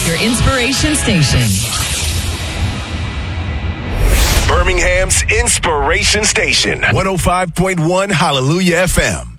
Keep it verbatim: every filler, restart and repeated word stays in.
your inspiration station. Birmingham's Inspiration Station, one oh five point one Hallelujah F M.